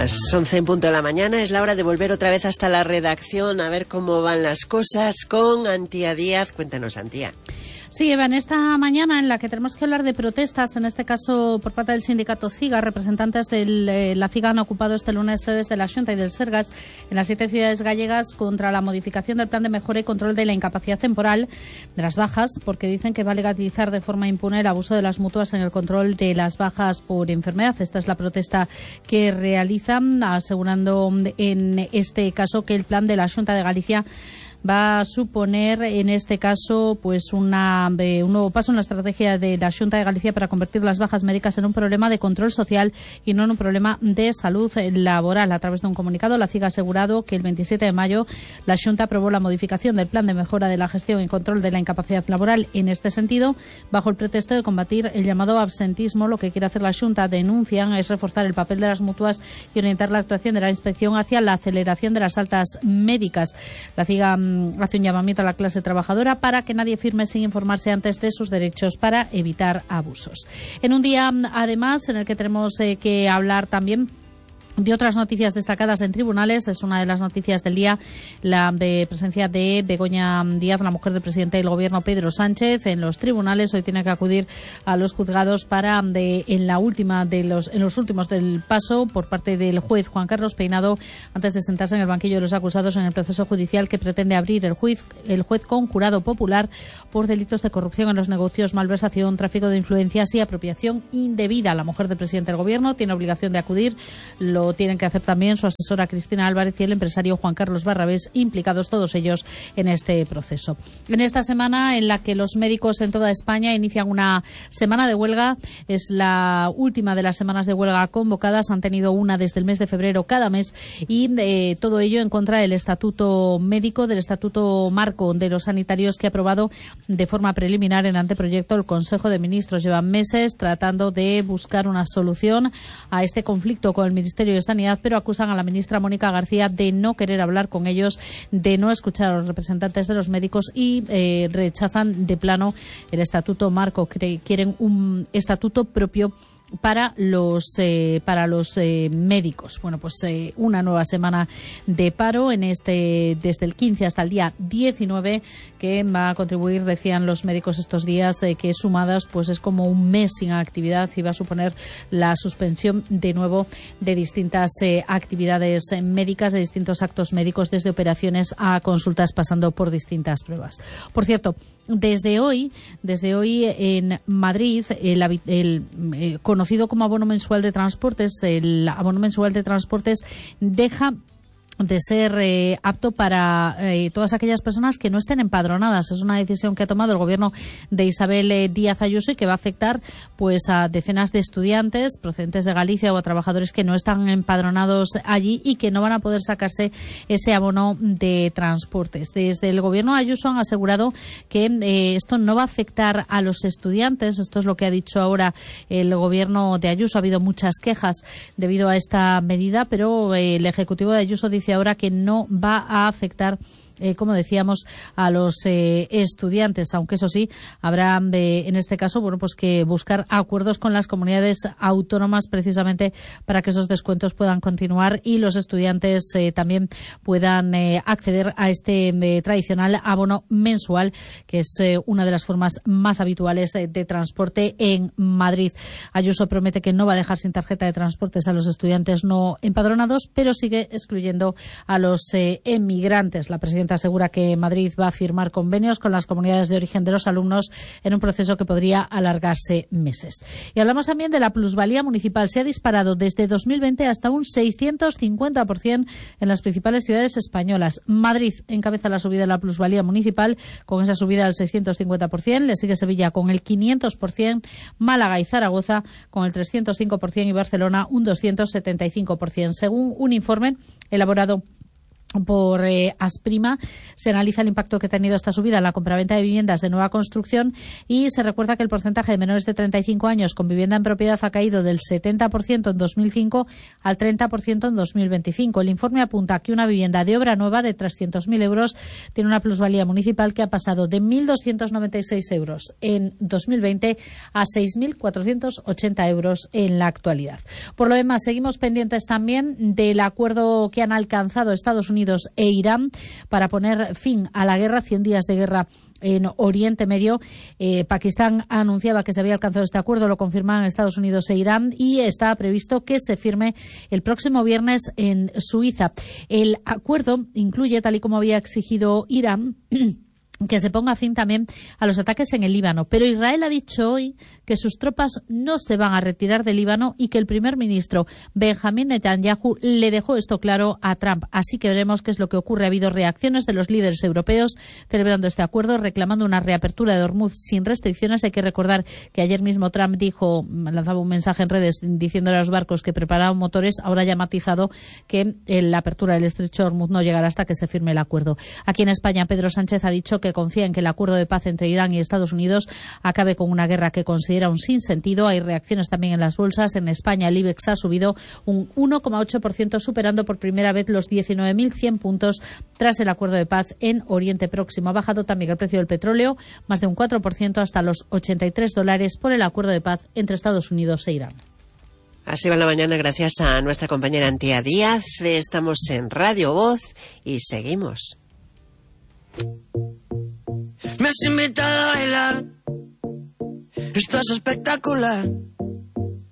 Las 11 en punto de la mañana es la hora de volver otra vez hasta la redacción a ver cómo van las cosas con Antía Díaz. Cuéntanos, Antía. Sí, Eva, en esta mañana en la que tenemos que hablar de protestas, en este caso por parte del sindicato CIGA, representantes de la CIGA han ocupado este lunes sedes de la Xunta y del Sergas en las 7 ciudades gallegas contra la modificación del plan de mejora y control de la incapacidad temporal de las bajas, porque dicen que va a legalizar de forma impune el abuso de las mutuas en el control de las bajas por enfermedad. Esta es la protesta que realizan, asegurando en este caso que el plan de la Xunta de Galicia va a suponer, en este caso, pues un nuevo paso en la estrategia de la Xunta de Galicia para convertir las bajas médicas en un problema de control social y no en un problema de salud laboral. A través de un comunicado, la CIGA ha asegurado que el 27 de mayo la Xunta aprobó la modificación del plan de mejora de la gestión y control de la incapacidad laboral. En este sentido, bajo el pretexto de combatir el llamado absentismo, lo que quiere hacer la Xunta, denuncian, es reforzar el papel de las mutuas y orientar la actuación de la inspección hacia la aceleración de las altas médicas. La CIGA hace un llamamiento a la clase trabajadora para que nadie firme sin informarse antes de sus derechos para evitar abusos. En un día, además, en el que tenemos que hablar también de otras noticias destacadas en tribunales, es una de las noticias del día la de presencia de Begoña Díaz, la mujer del presidente del gobierno Pedro Sánchez, en los tribunales. Hoy tiene que acudir a los juzgados para en los últimos del paso por parte del juez Juan Carlos Peinado, antes de sentarse en el banquillo de los acusados en el proceso judicial que pretende abrir el juez con jurado popular por delitos de corrupción en los negocios, malversación, tráfico de influencias y apropiación indebida. La mujer del presidente del gobierno tiene obligación de acudir. Lo tienen que hacer también su asesora Cristina Álvarez y el empresario Juan Carlos Barrabés, implicados todos ellos en este proceso. En esta semana en la que los médicos en toda España inician una semana de huelga, es la última de las semanas de huelga convocadas, han tenido una desde el mes de febrero cada mes, y todo ello en contra del estatuto médico, del estatuto marco de los sanitarios que ha aprobado de forma preliminar en anteproyecto el Consejo de Ministros. Llevan meses tratando de buscar una solución a este conflicto con el Ministerio de Sanidad, pero acusan a la ministra Mónica García de no querer hablar con ellos, de no escuchar a los representantes de los médicos y rechazan de plano el estatuto marco. Quieren un estatuto propio para los médicos. Bueno, pues una nueva semana de paro desde el 15 hasta el día 19, que va a contribuir, decían los médicos estos días, que sumadas pues es como un mes sin actividad y va a suponer la suspensión de nuevo de distintas actividades médicas, de distintos actos médicos, desde operaciones a consultas, pasando por distintas pruebas. Por cierto, desde hoy en Madrid, el conocido como abono mensual de transportes, el abono mensual de transportes deja de ser apto para todas aquellas personas que no estén empadronadas. Es una decisión que ha tomado el gobierno de Isabel Díaz Ayuso y que va a afectar pues a decenas de estudiantes procedentes de Galicia o a trabajadores que no están empadronados allí y que no van a poder sacarse ese abono de transportes. Desde el gobierno Ayuso han asegurado que esto no va a afectar a los estudiantes. Esto es lo que ha dicho ahora el gobierno de Ayuso. Ha habido muchas quejas debido a esta medida, pero el ejecutivo de Ayuso dice ahora que no va a afectar, como decíamos, a los estudiantes, aunque eso sí, habrá en este caso, bueno, pues que buscar acuerdos con las comunidades autónomas precisamente para que esos descuentos puedan continuar y los estudiantes también puedan acceder a este tradicional abono mensual, que es una de las formas más habituales de transporte en Madrid. Ayuso promete que no va a dejar sin tarjeta de transportes a los estudiantes no empadronados, pero sigue excluyendo a los emigrantes. La presidenta asegura que Madrid va a firmar convenios con las comunidades de origen de los alumnos en un proceso que podría alargarse meses. Y hablamos también de la plusvalía municipal. Se ha disparado desde 2020 hasta un 650% en las principales ciudades españolas. Madrid encabeza la subida de la plusvalía municipal con esa subida del 650%. Le sigue Sevilla con el 500%, Málaga y Zaragoza con el 305% y Barcelona un 275%. Según un informe elaborado por Asprima. Se analiza el impacto que ha tenido esta subida en la compraventa de viviendas de nueva construcción y se recuerda que el porcentaje de menores de 35 años con vivienda en propiedad ha caído del 70% en 2005 al 30% en 2025. El informe apunta que una vivienda de obra nueva de 300.000 euros tiene una plusvalía municipal que ha pasado de 1.296 euros en 2020 a 6.480 euros en la actualidad. Por lo demás, seguimos pendientes también del acuerdo que han alcanzado Estados Unidos e Irán para poner fin a la guerra, 100 días de guerra en Oriente Medio. Pakistán anunciaba que se había alcanzado este acuerdo, lo confirman Estados Unidos e Irán y está previsto que se firme el próximo viernes en Suiza. El acuerdo incluye, tal y como había exigido Irán, que se ponga fin también a los ataques en el Líbano. Pero Israel ha dicho hoy que sus tropas no se van a retirar del Líbano y que el primer ministro Benjamín Netanyahu le dejó esto claro a Trump. Así que veremos qué es lo que ocurre. Ha habido reacciones de los líderes europeos celebrando este acuerdo, reclamando una reapertura de Hormuz sin restricciones. Hay que recordar que ayer mismo Trump lanzaba un mensaje en redes diciéndole a los barcos que preparaban motores. Ahora ya ha matizado que la apertura del estrecho de Hormuz no llegará hasta que se firme el acuerdo. Aquí en España, Pedro Sánchez ha dicho que confía en que el acuerdo de paz entre Irán y Estados Unidos acabe con una guerra que considera un sinsentido. Hay reacciones también en las bolsas. En España el IBEX ha subido un 1,8%, superando por primera vez los 19.100 puntos tras el acuerdo de paz en Oriente Próximo. Ha bajado también el precio del petróleo, más de un 4%, hasta los $83 por el acuerdo de paz entre Estados Unidos e Irán. Así va la mañana gracias a nuestra compañera Antía Díaz. Estamos en Radio Voz y seguimos. Me has invitado a bailar, estás espectacular.